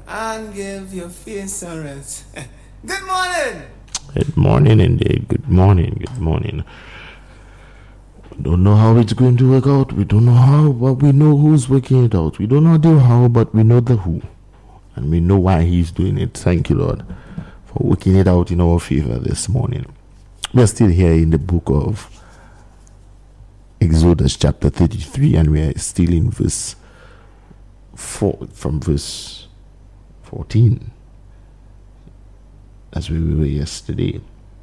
and give your face a rest. Good morning! Good morning indeed. Good morning. Good morning. We don't know how it's going to work out. We don't know how, but we know who's working it out. We don't know the how, but we know the who. And we know why he's doing it. Thank you, Lord, for working it out in our favor this morning. We're still here in the book of Exodus chapter 33, and we're still in verse 4, from verse 14, as we were yesterday.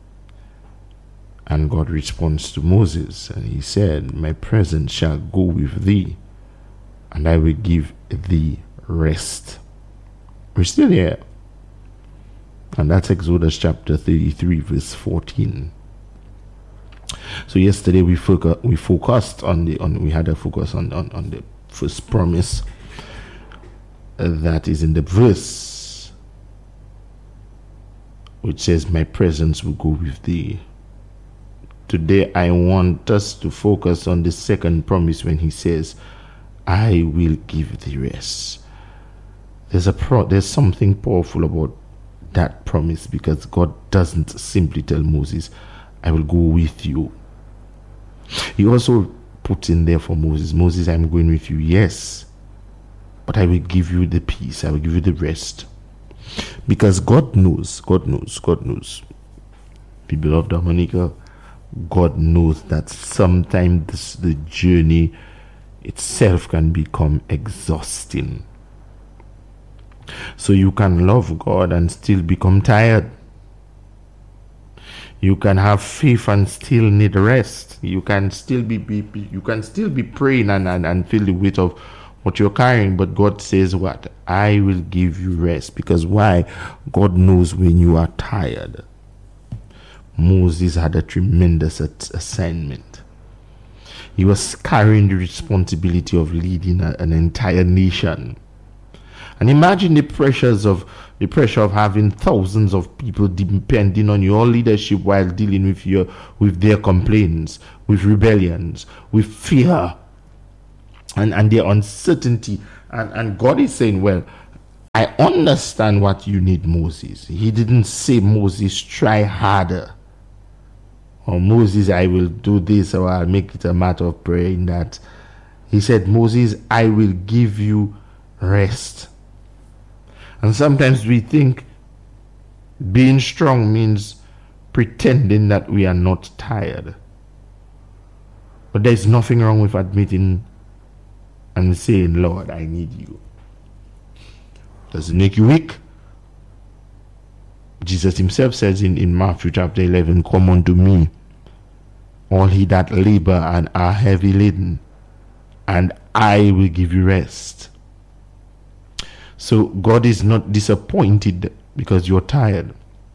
And God responds to Moses, and he said, "My presence shall go with thee, and I will give thee rest." We're still here, and that's Exodus chapter 33, verse 14. So yesterday we focused on we had a focus on the first promise that is in the verse, which says, "My presence will go with thee." Today I want us to focus on the second promise when he says, "I will give thee rest." There's something powerful about that promise, because God doesn't simply tell Moses, "I will go with you." He also puts in there for Moses, "I'm going with you, yes, but I will give you the peace, I will give you the rest." Because God knows, people of Dominica, God knows that sometimes the journey itself can become exhausting. So you can love God and still become tired. You can have faith and still need rest. You can still be praying and feel the weight of what you're carrying, but God says what? "I will give you rest." Because why? God knows when you are tired. Moses had a tremendous assignment. He was carrying the responsibility of leading an entire nation. And imagine the pressure of having thousands of people depending on your leadership while dealing with their complaints, with rebellions, with fear, and their uncertainty. And God is saying, "Well, I understand what you need, Moses." He didn't say, "Moses, try harder," or "Moses, I will do this," or "I'll make it a matter of praying that." He said, "Moses, I will give you rest." And sometimes we think being strong means pretending that we are not tired. But there's nothing wrong with admitting and saying, "Lord, I need you." Does it make you weak? Jesus himself says in Matthew chapter 11, "Come unto me, all ye that labor and are heavy laden, and I will give you rest." So God is not disappointed because you're tired.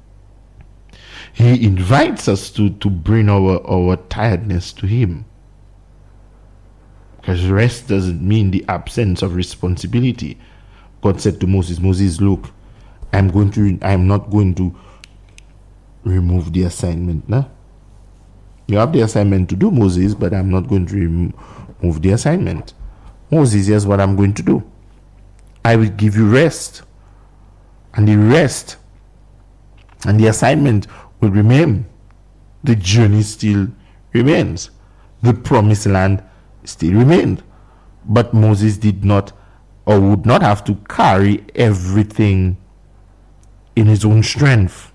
He invites us to bring our tiredness to him. Because rest doesn't mean the absence of responsibility. God said to Moses, "Moses, look, I'm not going to remove the assignment. No? You have the assignment to do, Moses, but I'm not going to remove the assignment. Moses, here's what I'm going to do. I will give you rest. And the rest and the assignment will remain. The journey still remains. The promised land still remained. But Moses did not or would not have to carry everything in his own strength.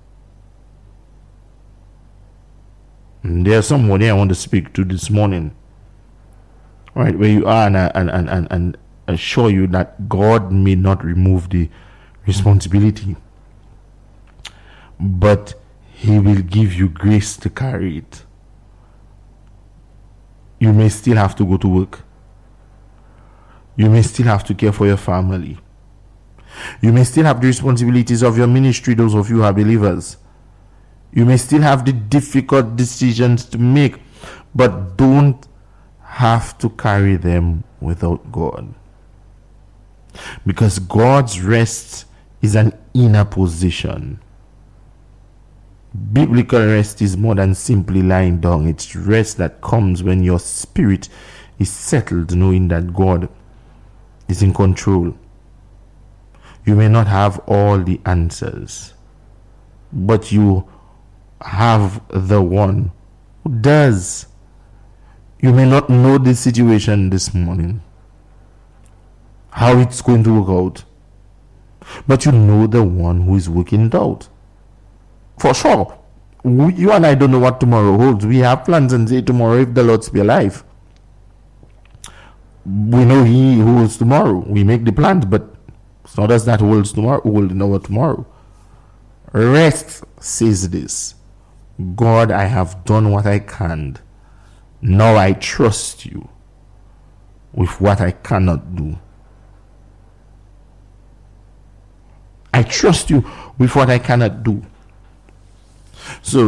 And there's somebody I want to speak to this morning. Right where you are, and assure you that God may not remove the responsibility, but he will give you grace to carry it. You may still have to go to work. You may still have to care for your family. You may still have the responsibilities of your ministry, those of you who are believers. You may still have the difficult decisions to make, but don't have to carry them without God. Because God's rest is an inner position. Biblical rest is more than simply lying down. It's rest that comes when your spirit is settled, knowing that God is in control. You may not have all the answers, but you have the one who does. You may not know the situation this morning, how it's going to work out, but you know the one who is working it out. For sure. You and I don't know what tomorrow holds. We have plans and say tomorrow if the Lord be alive. We know He holds tomorrow. We make the plans, but it's not us that holds tomorrow, holding our tomorrow. Rest says this: God, I have done what I can. Now I trust you with what I cannot do. I trust you with what I cannot do. So.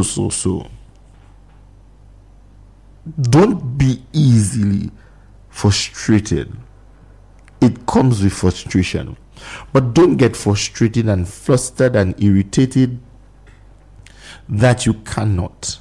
Don't be easily frustrated. It comes with frustration. But don't get frustrated and flustered and irritated that you cannot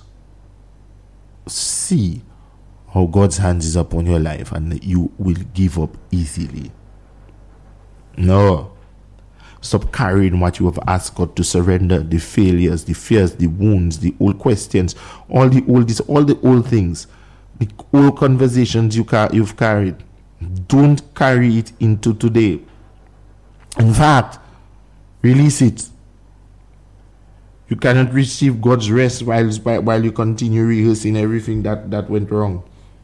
see how God's hands is upon your life and you will give up easily. No. Stop carrying what you have asked God to surrender, the failures, the fears, the wounds, the old questions, all the old things, the old conversations you've carried. Don't carry it into today. In fact, release it. You cannot receive God's rest while you continue rehearsing everything that went wrong.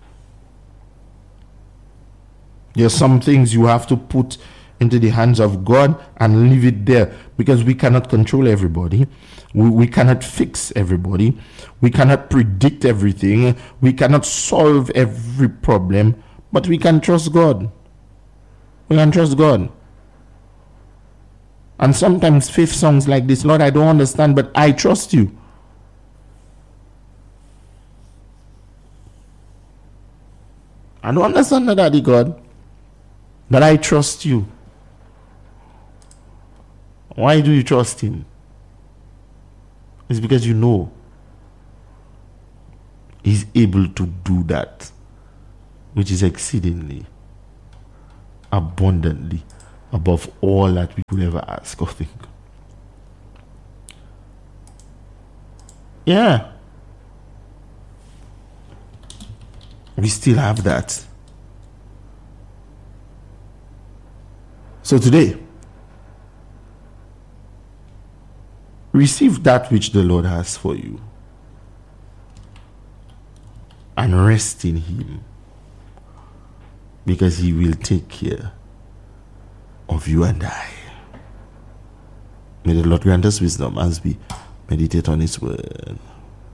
There are some things you have to put into the hands of God and leave it there, because we cannot control everybody. We cannot fix everybody. We cannot predict everything. We cannot solve every problem, but we can trust God. We can trust God. And sometimes faith songs like this: Lord, I don't understand, but I trust you. I don't understand that, Daddy God, but I trust you. Why do you trust Him? It's because you know He's able to do that, which is exceedingly, abundantly, above all that we could ever ask or think. Yeah. We still have that. So today, receive that which the Lord has for you and rest in Him, because He will take care of you and I. May the Lord grant us wisdom as we meditate on His word.